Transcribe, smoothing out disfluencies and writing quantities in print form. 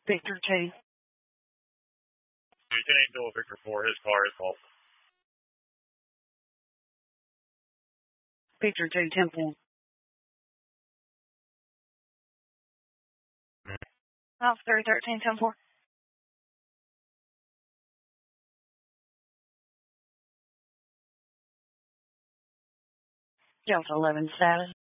Victor 2. Lieutenant Bill Victor 4, his car is fault. Victor 2, Temple. Officer 13, Temple. Delta 11 status.